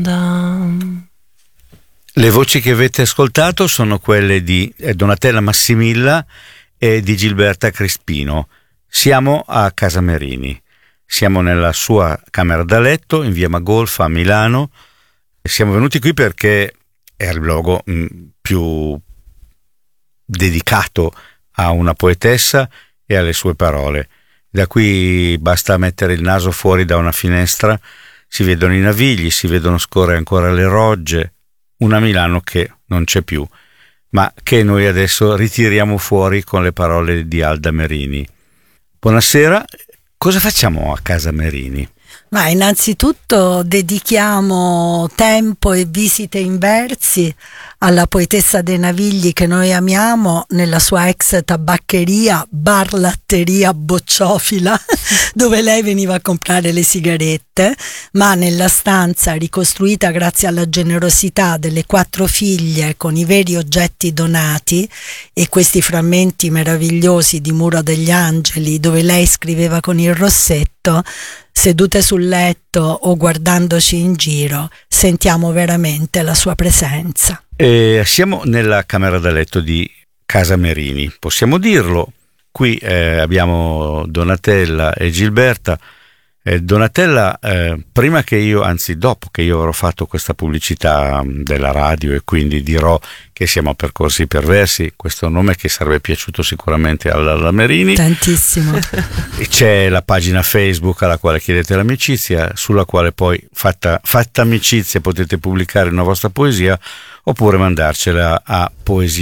Le voci che avete ascoltato sono quelle di Donatella Massimilla e di Gilberta Crespino. Siamo a Casa Merini, siamo nella sua camera da letto in via Magolfa a Milano. Siamo venuti qui perché è il luogo più dedicato a una poetessa e alle sue parole. Da qui basta mettere il naso fuori da una finestra, si vedono i Navigli, si vedono scorrere ancora le rogge, una Milano che non c'è più, ma che noi adesso ritiriamo fuori con le parole di Alda Merini. Buonasera, cosa facciamo a Casa Merini? Ma innanzitutto dedichiamo tempo e visite in versi alla poetessa dei Navigli che noi amiamo nella sua ex tabaccheria, bar latteria Bocciofila, dove lei veniva a comprare le sigarette, ma nella stanza ricostruita grazie alla generosità delle 4 figlie con i veri oggetti donati e questi frammenti meravigliosi di Muro degli Angeli dove lei scriveva con il rossetto. Sedute sul letto o guardandoci in giro, sentiamo veramente la sua presenza. Siamo nella camera da letto di Casa Merini, possiamo dirlo. Qui abbiamo Donatella e Gilberta. Donatella, prima che io, anzi dopo che io avrò fatto questa pubblicità della radio e quindi dirò che siamo a Percorsi Perversi, questo nome che sarebbe piaciuto sicuramente alla Merini. Tantissimo. C'è la pagina Facebook alla quale chiedete l'amicizia, sulla quale poi fatta amicizia potete pubblicare una vostra poesia oppure mandarcela a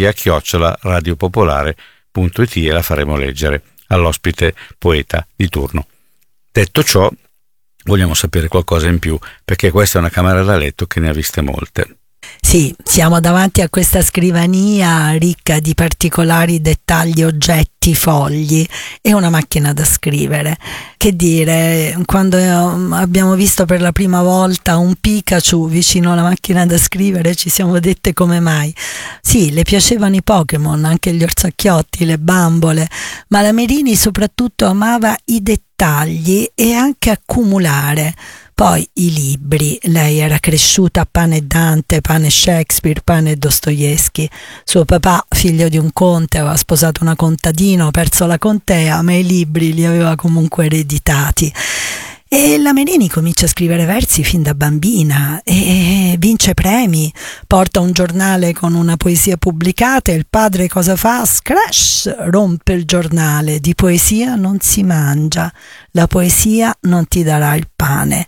poesia@radiopopolare.it e la faremo leggere all'ospite poeta di turno. Detto ciò, vogliamo sapere qualcosa in più, perché questa è una camera da letto che ne ha viste molte. Sì, siamo davanti a questa scrivania ricca di particolari dettagli, oggetti, fogli e una macchina da scrivere. Che dire, quando abbiamo visto per la prima volta un Pikachu vicino alla macchina da scrivere ci siamo dette come mai. Sì, le piacevano i Pokémon, anche gli orsacchiotti, le bambole, ma la Merini soprattutto amava i dettagli e anche accumulare. Poi i libri, lei era cresciuta a pane Dante, pane Shakespeare, pane Dostoevsky. Suo papà, figlio di un conte, aveva sposato una contadina, perso la contea, ma i libri li aveva comunque ereditati. E la Merini comincia a scrivere versi fin da bambina e vince premi, porta un giornale con una poesia pubblicata e il padre cosa fa? Scrash! Rompe il giornale, di poesia non si mangia, la poesia non ti darà il pane.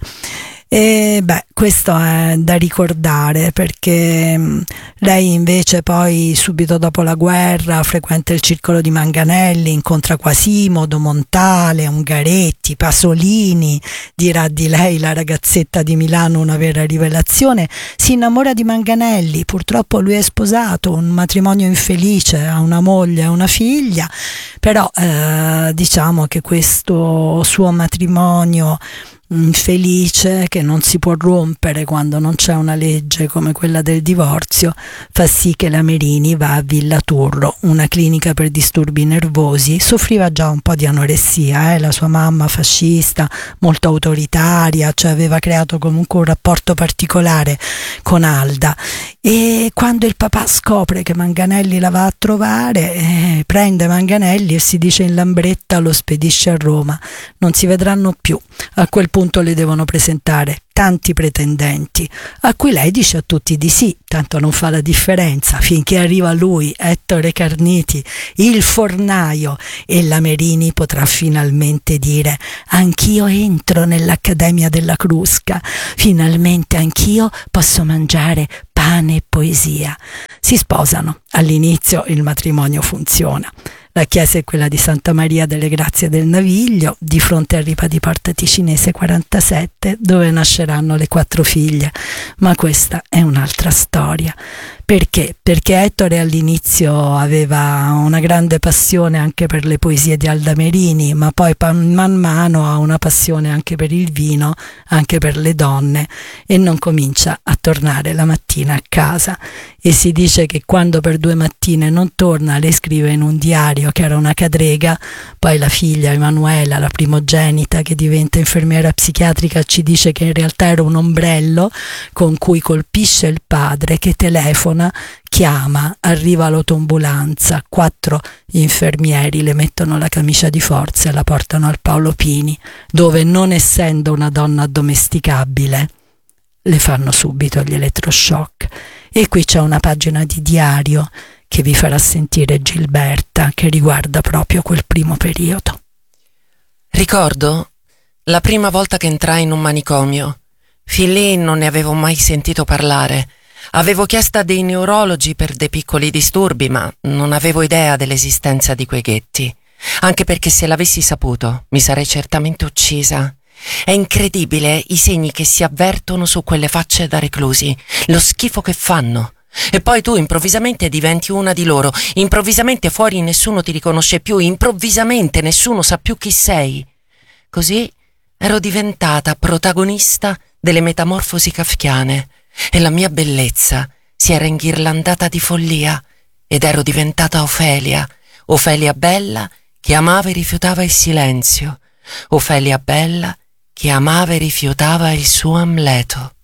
E questo è da ricordare perché lei invece poi subito dopo la guerra frequenta il circolo di Manganelli, incontra Quasimodo, Montale, Ungaretti, Pasolini, dirà di lei la ragazzetta di Milano una vera rivelazione, si innamora di Manganelli, purtroppo lui è sposato, un matrimonio infelice, ha una moglie e una figlia, però diciamo che questo suo matrimonio infelice, che non si può rompere quando non c'è una legge come quella del divorzio, fa sì che la Merini va a Villa Turro, una clinica per disturbi nervosi. Soffriva già un po' di anoressia, la sua mamma fascista, molto autoritaria, cioè aveva creato comunque un rapporto particolare con Alda, e quando il papà scopre che Manganelli la va a trovare, prende Manganelli e si dice in Lambretta lo spedisce a Roma, non si vedranno più. A quel punto le devono presentare tanti pretendenti, a cui lei dice a tutti di sì, tanto non fa la differenza, finché arriva lui, Ettore Carniti, il fornaio, e la Merini potrà finalmente dire: anch'io entro nell'Accademia della Crusca, finalmente anch'io posso mangiare pane e poesia. Si sposano, all'inizio il matrimonio funziona. La chiesa è quella di Santa Maria delle Grazie del Naviglio, di fronte a Ripa di Porta Ticinese 47, dove nasceranno le 4 figlie. Ma questa è un'altra storia. Perché? Perché Ettore all'inizio aveva una grande passione anche per le poesie di Alda Merini, ma poi man mano ha una passione anche per il vino, anche per le donne, e non comincia a tornare la mattina a casa. E si dice che quando per 2 mattine non torna, le scrive in un diario diario che era una cadrega. Poi la figlia Emanuela, la primogenita che diventa infermiera psichiatrica, ci dice che in realtà era un ombrello con cui colpisce il padre, che telefona, chiama, arriva l'autoambulanza, 4 infermieri le mettono la camicia di forza e la portano al Paolo Pini, dove, non essendo una donna addomesticabile, le fanno subito gli elettroshock. E qui c'è una pagina di diario che vi farà sentire Gilberta, che riguarda proprio quel primo periodo. Ricordo la prima volta che entrai in un manicomio. Fin lì non ne avevo mai sentito parlare. Avevo chiesto a dei neurologi per dei piccoli disturbi, ma non avevo idea dell'esistenza di quei ghetti. Anche perché se l'avessi saputo mi sarei certamente uccisa. È incredibile i segni che si avvertono su quelle facce da reclusi, lo schifo che fanno. E poi tu improvvisamente diventi una di loro, improvvisamente fuori nessuno ti riconosce più, improvvisamente nessuno sa più chi sei. Così ero diventata protagonista delle metamorfosi kafkiane e la mia bellezza si era inghirlandata di follia ed ero diventata Ofelia, Ofelia bella che amava e rifiutava il silenzio, Ofelia bella che amava e rifiutava il suo Amleto.